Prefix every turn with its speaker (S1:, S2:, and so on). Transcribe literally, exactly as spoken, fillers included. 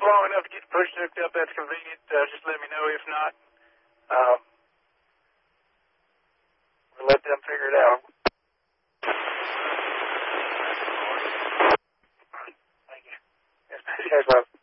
S1: long enough to get the person hooked up, that's convenient. Uh, just let me know. If not, um, we'll let them figure it out. Thank you. Yes, yes, love.